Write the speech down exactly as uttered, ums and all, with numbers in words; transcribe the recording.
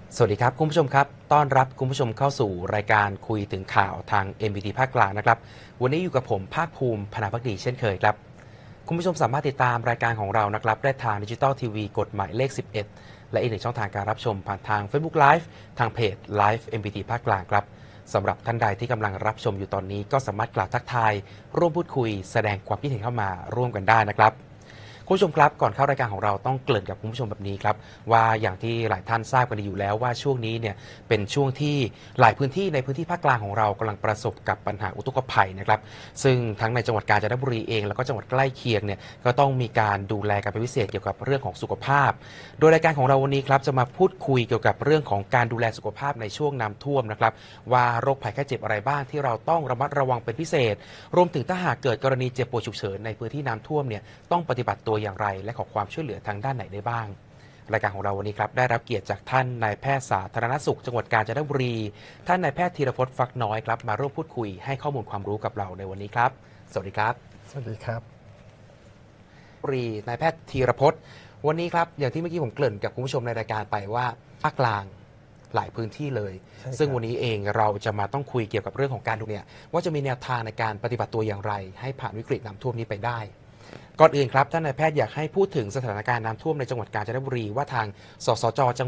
สวัสดีครับคุณผู้ชมครับต้อนรับคุณผู้ชมเข้าสู่รายการคุยถึงข่าวทาง เอ็ม บี ที ภาคกลางนะครับวันนี้อยู่กับผมภาคภูมิพนาภักดีเช่นเคยครับคุณผู้ชมสามารถติดตามรายการของเรานะครับได้ทางดิจิตอลทีวีกฎหมายเลขสิบเอ็ดและอีกหนึ่งช่องทางการรับชมผ่านทาง Facebook Live ทางเพจ Live เอ็ม บี ที ภาคกลางครับสำหรับท่านใดที่กำลังรับชมอยู่ตอนนี้ก็สามารถกล่าวทักทายร่วมพูดคุยแสดงความคิดเห็นเข้ามาร่วมกันได้นะครับคุณผู้ชมครับก่อนเข้ารายการของเราต้องเกริ่นกับคุณผู้ชมแบบนี้ครับว่าอย่างที่หลายท่านทราบกันดีอยู่แล้วว่าช่วงนี้เนี่ยเป็นช่วงที่หลายพื้นที่ในพื้นที่ภาคกลางของเรากำลังประสบกับปัญหาอุทกภัยนะครับซึ่งทั้งในจังหวัดกาญจนบุรีเองแล้วก็จังหวัดใกล้เคียงเนี่ยก็ต้องมีการดูแลกันเป็นพิเศษเกี่ยวกับเรื่องของสุขภาพโดยรายการของเราวันนี้ครับจะมาพูดคุยเกี่ยวกับเรื่องของการดูแลสุขภาพในช่วงน้ำท่วมนะครับว่าโรคภัยแค่เจ็บอะไรบ้างที่เราต้องระมัดระวังเป็นพิเศษรวมถึงถ้าหากเกิดกรณีเจ็บป่วยฉุกเฉินในพื้นที่น้ำท่วมเนี่ยต้องปฏิบัติตัวอย่างไรและขอความช่วยเหลือทางด้านไหนได้บ้างรายการของเราวันนี้ครับได้รับเกียรติจากท่านนายแพทย์สาธารณสุขจังหวัดกาญจนบุรีท่านนายแพทย์ธีรพจน์ฟักน้อยครับมาร่วมพูดคุยให้ข้อมูลความรู้กับเราในวันนี้ครับสวัสดีครับสวัสดีครับบุรีนายแพทย์ธีรพจน์วันนี้ครับอย่างที่เมื่อกี้ผมเกริ่นกับคุณผู้ชมในรายการไปว่าภาคกลางหลายพื้นที่เลยซึ่งวันนี้เองเราจะมาต้องคุยเกี่ยวกับเรื่องของการดูเนี่ยว่าจะมีแนวทางในการปฏิบัติตัวอย่างไรให้ผ่านวิกฤตน้ำท่วมนี้ไปได้ก่อนอื่นครับท่านนายแพทย์อยากให้พูดถึงสถานการณ์น้ำท่วมในจังหวัดกาญจนบุรีว่าทางสสจจัง